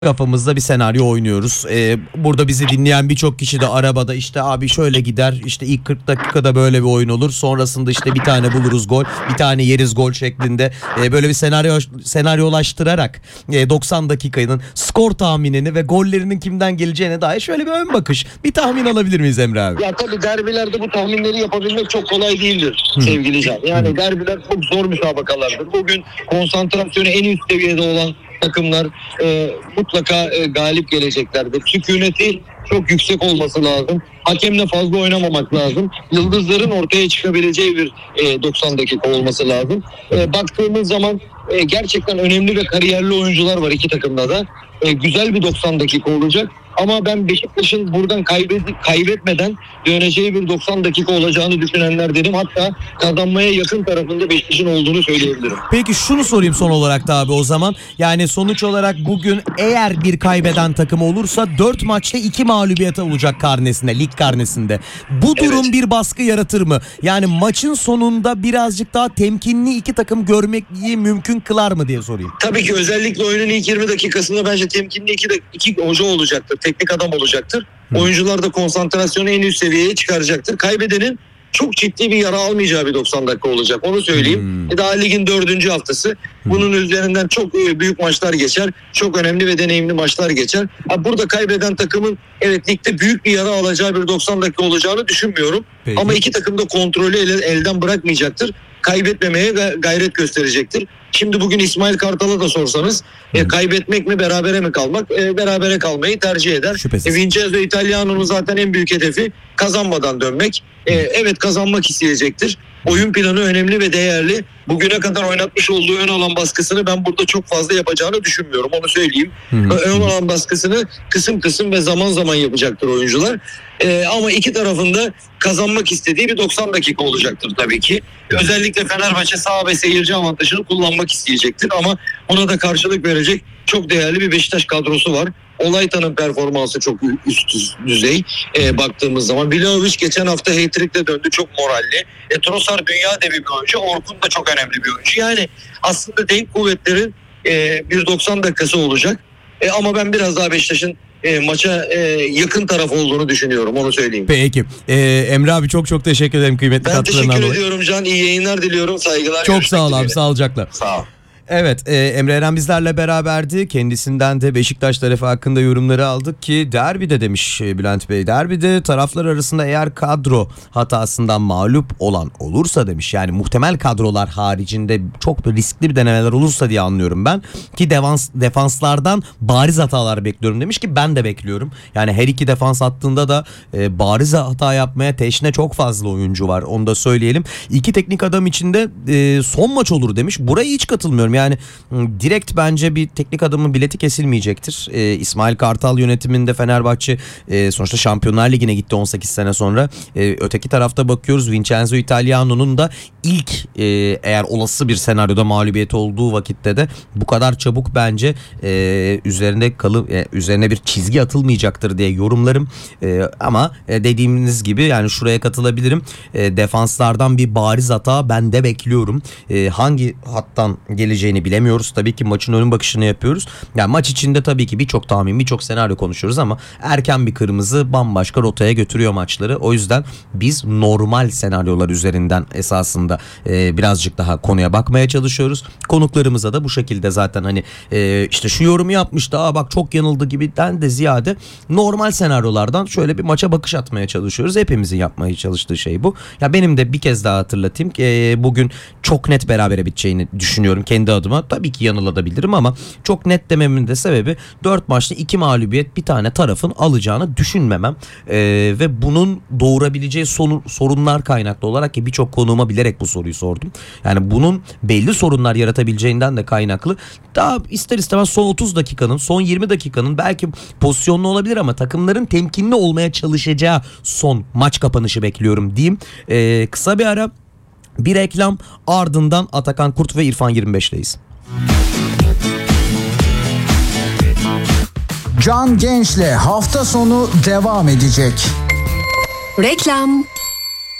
kafamızda bir senaryo oynuyoruz. Burada bizi dinleyen birçok kişi de arabada işte abi şöyle gider, işte ilk 40 dakikada böyle bir oyun olur. Sonrasında işte bir tane buluruz gol, bir tane yeriz gol şeklinde böyle bir senaryolaştırarak 90 dakikanın skor tahminini ve gollerinin kimden geleceğine dair şöyle bir ön bakış, bir tahmin alabilir miyiz Emre abi? Ya tabii derbilerde bu tahminleri yapabilmek çok kolay değildir sevgili Can. Yani derbiler çok zor müsabakalardır. Bugün konsantrasyonu en üst seviyede olan takımlar mutlaka galip geleceklerdir. Sükuneti çok yüksek olması lazım. Hakemle fazla oynamamak lazım. Yıldızların ortaya çıkabileceği bir 90 dakika olması lazım. Baktığımız zaman gerçekten önemli ve kariyerli oyuncular var iki takımda da. Güzel bir 90 dakika olacak. Ama ben Beşiktaş'ın buradan kaybetmeden döneceği bir 90 dakika olacağını düşünenler dedim. Hatta kazanmaya yakın tarafında Beşiktaş'ın olduğunu söyleyebilirim. Peki şunu sorayım son olarak da abi o zaman. Yani sonuç olarak bugün eğer bir kaybeden takım olursa 4 maçta 2 mağlubiyet olacak karnesinde, lig karnesinde. Bu durum bir baskı yaratır mı? Yani maçın sonunda birazcık daha temkinli iki takım görmeyi mümkün kılar mı diye sorayım. Tabii ki özellikle oyunun ilk 20 dakikasında bence temkinli iki hoca olacaktır. Teknik adam olacaktır. Oyuncular da konsantrasyonu en üst seviyeye çıkaracaktır. Kaybedenin çok ciddi bir yara almayacağı bir 90 dakika olacak. Onu söyleyeyim. Daha ligin 4. haftası. Bunun üzerinden çok büyük maçlar geçer. Çok önemli ve deneyimli maçlar geçer. Burada kaybeden takımın ligde büyük bir yara alacağı bir 90 dakika olacağını düşünmüyorum. Peki. Ama iki takım da kontrolü elden bırakmayacaktır. Kaybetmemeye gayret gösterecektir. Şimdi bugün İsmail Kartal'a da sorsanız kaybetmek mi berabere mi kalmak? Berabere kalmayı tercih eder. Vincenzo Italiano'nun zaten en büyük hedefi kazanmadan dönmek. Evet, kazanmak isteyecektir. Oyun planı önemli ve değerli. Bugüne kadar oynatmış olduğu ön alan baskısını ben burada çok fazla yapacağını düşünmüyorum. Onu söyleyeyim. Ön alan baskısını kısım kısım ve zaman zaman yapacaktır oyuncular. Ama iki tarafında kazanmak istediği bir 90 dakika olacaktır tabii ki. Özellikle Fenerbahçe sağ ve seyirci avantajını kullanmak isteyecektir. Ama ona da karşılık verecek çok değerli bir Beşiktaş kadrosu var. Olaytan'ın performansı çok üst düzey baktığımız zaman. Vlahovic geçen hafta hat-trick'le döndü, çok moralli. Trossard dünya devi bir oyuncu. Orkun da çok önemli bir oyuncu. Yani aslında denk kuvvetlerin bir 90 dakikası olacak. Ama ben biraz daha Beşiktaş'ın maça yakın taraf olduğunu düşünüyorum, onu söyleyeyim. Peki. Emre abi çok teşekkür ederim kıymetli katkılarından dolayı. Ben teşekkür ediyorum Can. İyi yayınlar diliyorum. Saygılar. Çok sağ ol abi. Sağlıcakla. Sağ ol. Evet, Emre Eren bizlerle beraberdi. Kendisinden de Beşiktaş tarafı hakkında yorumları aldık ki derbide demiş Bülent Bey. Derbide taraflar arasında eğer kadro hatasından mağlup olan olursa demiş. Yani muhtemel kadrolar haricinde çok riskli bir denemeler olursa diye anlıyorum ben. Ki defanslardan bariz hatalar bekliyorum demiş ki ben de bekliyorum. Yani her iki defans hattında da bariz hata yapmaya teşne çok fazla oyuncu var. Onu da söyleyelim. İki teknik adam içinde son maç olur demiş. Buraya hiç katılmıyorum. Yani direkt bence bir teknik adamın bileti kesilmeyecektir. İsmail Kartal yönetiminde Fenerbahçe sonuçta Şampiyonlar Ligi'ne gitti 18 sene sonra. Öteki tarafta bakıyoruz, Vincenzo Italiano'nun da ilk eğer olası bir senaryoda mağlubiyeti olduğu vakitte de bu kadar çabuk bence üzerine bir çizgi atılmayacaktır diye yorumlarım. Ama dediğimiz gibi yani şuraya katılabilirim. Defanslardan bir bariz hata ben de bekliyorum. Hangi hattan geleceğini bilemiyoruz. Tabii ki maçın ön bakışını yapıyoruz. Yani maç içinde tabii ki birçok tahmin, birçok senaryo konuşuyoruz ama erken bir kırmızı bambaşka rotaya götürüyor maçları. O yüzden biz normal senaryolar üzerinden esasında birazcık daha konuya bakmaya çalışıyoruz. Konuklarımıza da bu şekilde zaten hani işte şu yorumu yapmıştı, bak çok yanıldı gibiden de ziyade normal senaryolardan şöyle bir maça bakış atmaya çalışıyoruz. Hepimizin yapmaya çalıştığı şey bu. Ya benim de bir kez daha hatırlatayım ki bugün çok net berabere biteceğini düşünüyorum kendi adıma. Tabii ki yanılabilirim ama çok net dememin de sebebi 4 maçta 2 mağlubiyet bir tane tarafın alacağını düşünmemem. Ve bunun doğurabileceği sorunlar kaynaklı olarak ki birçok konuğuma bilerek bu soruyu sordum. Yani bunun belli sorunlar yaratabileceğinden de kaynaklı daha ister istemez son 30 dakikanın, son 20 dakikanın belki pozisyonlu olabilir ama takımların temkinli olmaya çalışacağı son maç kapanışı bekliyorum diyeyim. Kısa bir ara, bir reklam, ardından Atakan Kurt ve İrfan 25'leyiz. Can Genç'le hafta sonu devam edecek. Reklam.